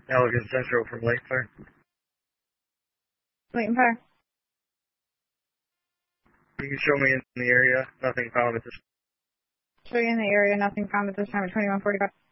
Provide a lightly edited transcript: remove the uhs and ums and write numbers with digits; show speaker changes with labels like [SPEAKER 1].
[SPEAKER 1] Allegan Central from Lake Fire.
[SPEAKER 2] Lake Fire.
[SPEAKER 1] You can show me in the area. Nothing found at this time.
[SPEAKER 2] Show you in the area. Nothing found at this time at 2145.